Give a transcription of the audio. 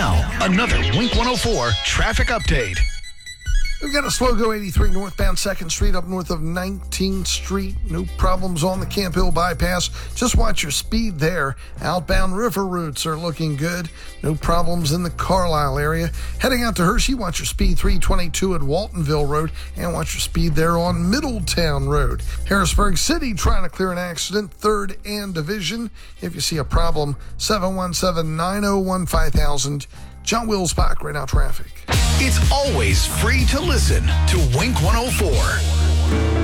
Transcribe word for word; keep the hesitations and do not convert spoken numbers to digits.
Now, another Wink one oh four traffic update. We've got a slow go eighty-three northbound second Street up north of nineteenth Street. No problems on the Camp Hill bypass. Just watch your speed there. Outbound river routes are looking good. No problems in the Carlisle area. Heading out to Hershey, watch your speed three twenty-two at Waltonville Road and watch your speed there on Middletown Road. Harrisburg City trying to clear an accident, third and Division. If you see a problem, seven one seven, nine oh one, five thousand. John Wilsbach, right now traffic. It's always free to listen to Wink one oh four.